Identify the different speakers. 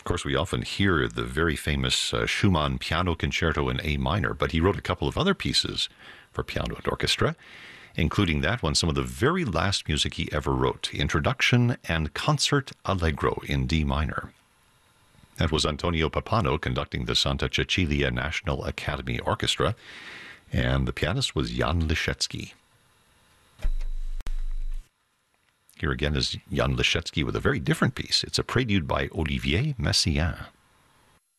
Speaker 1: Of course, we often hear the very famous Schumann Piano Concerto in A minor, but he wrote a couple of other pieces for piano and orchestra, including that one, some of the very last music he ever wrote, Introduction and Concert Allegro in D minor. That was Antonio Pappano conducting the Santa Cecilia National Academy Orchestra, and the pianist was Jan Liszewski. Here again is Jan Liszewski with a very different piece. It's a prelude by Olivier Messiaen.